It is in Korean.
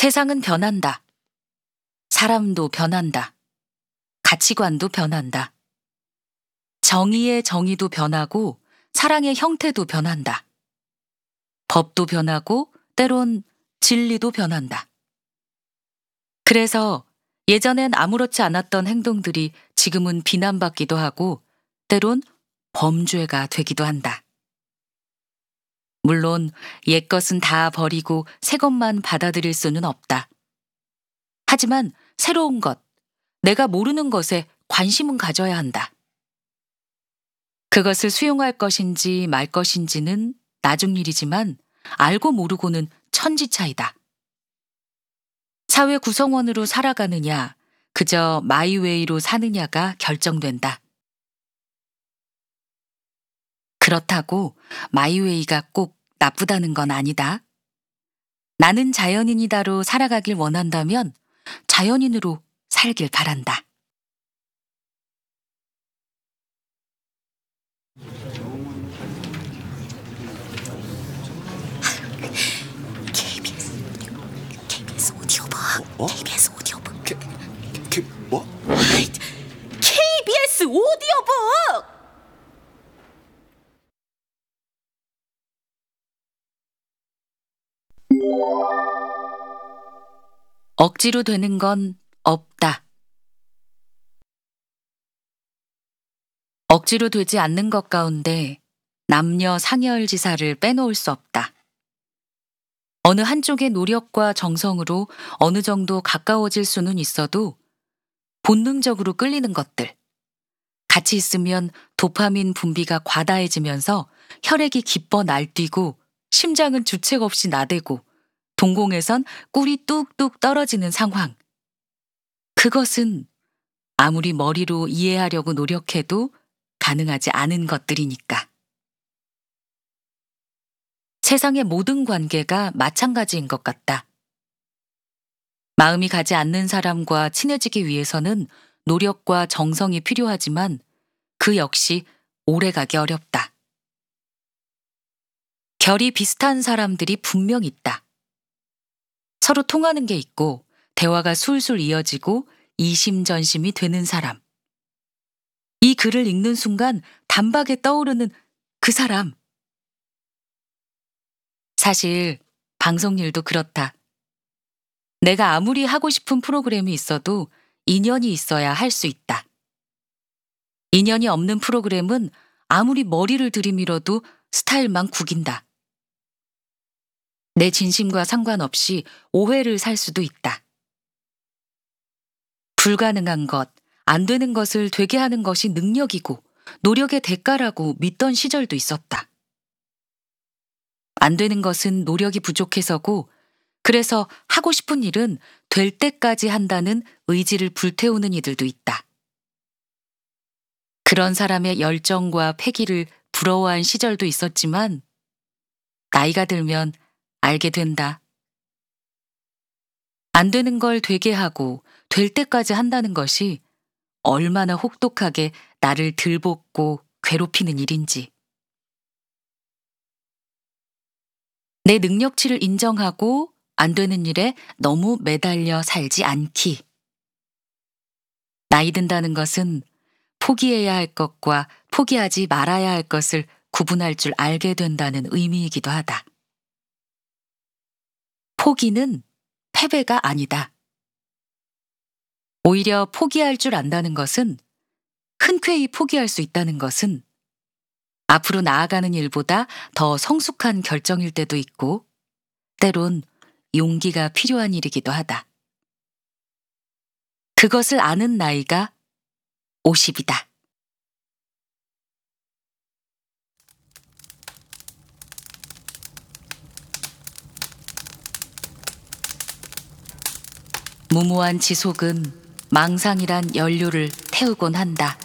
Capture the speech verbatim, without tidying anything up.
세상은 변한다. 사람도 변한다. 가치관도 변한다. 정의의 정의도 변하고 사랑의 형태도 변한다. 법도 변하고 때론 진리도 변한다. 그래서 예전엔 아무렇지 않았던 행동들이 지금은 비난받기도 하고 때론 범죄가 되기도 한다. 물론 옛것은 다 버리고 새것만 받아들일 수는 없다. 하지만 새로운 것, 내가 모르는 것에 관심은 가져야 한다. 그것을 수용할 것인지 말 것인지는 나중 일이지만 알고 모르고는 천지 차이다. 사회 구성원으로 살아가느냐, 그저 마이웨이로 사느냐가 결정된다. 그렇다고 마이웨이가 꼭 나쁘다는 건 아니다. 나는 자연인이다로 살아가길 원한다면 자연인으로 살길 바란다. 케이비에스, 케이비에스 오디오북. 어? 케이비에스 오디오북. 케, 케, 뭐? 케이비에스 오디오북! 억지로 되는 건 없다. 억지로 되지 않는 것 가운데 남녀 상여일지사를 빼놓을 수 없다. 어느 한쪽의 노력과 정성으로 어느 정도 가까워질 수는 있어도 본능적으로 끌리는 것들, 같이 있으면 도파민 분비가 과다해지면서 혈액이 기뻐 날뛰고 심장은 주책 없이 나대고 동공에선 꿀이 뚝뚝 떨어지는 상황. 그것은 아무리 머리로 이해하려고 노력해도 가능하지 않은 것들이니까. 세상의 모든 관계가 마찬가지인 것 같다. 마음이 가지 않는 사람과 친해지기 위해서는 노력과 정성이 필요하지만 그 역시 오래가기 어렵다. 결이 비슷한 사람들이 분명 있다. 서로 통하는 게 있고 대화가 술술 이어지고 이심전심이 되는 사람. 이 글을 읽는 순간 단박에 떠오르는 그 사람. 사실 방송 일도 그렇다. 내가 아무리 하고 싶은 프로그램이 있어도 인연이 있어야 할 수 있다. 인연이 없는 프로그램은 아무리 머리를 들이밀어도 스타일만 구긴다. 내 진심과 상관없이 오해를 살 수도 있다. 불가능한 것, 안 되는 것을 되게 하는 것이 능력이고 노력의 대가라고 믿던 시절도 있었다. 안 되는 것은 노력이 부족해서고 그래서 하고 싶은 일은 될 때까지 한다는 의지를 불태우는 이들도 있다. 그런 사람의 열정과 패기를 부러워한 시절도 있었지만 나이가 들면 알게 된다. 안 되는 걸 되게 하고 될 때까지 한다는 것이 얼마나 혹독하게 나를 들볶고 괴롭히는 일인지. 내 능력치를 인정하고 안 되는 일에 너무 매달려 살지 않기. 나이 든다는 것은 포기해야 할 것과 포기하지 말아야 할 것을 구분할 줄 알게 된다는 의미이기도 하다. 포기는 패배가 아니다. 오히려 포기할 줄 안다는 것은, 흔쾌히 포기할 수 있다는 것은 앞으로 나아가는 일보다 더 성숙한 결정일 때도 있고 때론 용기가 필요한 일이기도 하다. 그것을 아는 나이가 오십이다. 무모한 지속은 망상이란 연료를 태우곤 한다.